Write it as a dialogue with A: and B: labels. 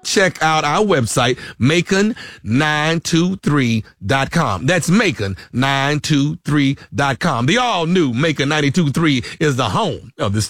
A: check out our website, Macon923.com. That's Macon923.com. The all new Macon 92.3 is the home of the station.